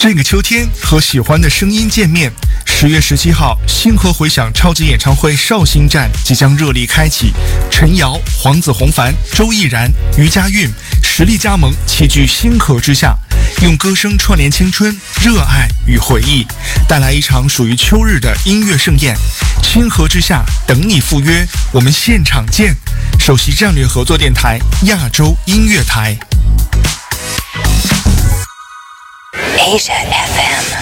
这个秋天和喜欢的声音见面。10月17号，星河回响超级演唱会绍兴站即将热力开启，陈瑶、黄子弘凡、周逸然、于佳韵实力加盟，齐聚星河之下，用歌声串联青春、热爱与回忆，带来一场属于秋日的音乐盛宴。星河之下，等你赴约，我们现场见。首席战略合作电台亚洲音乐台。 Asia FM。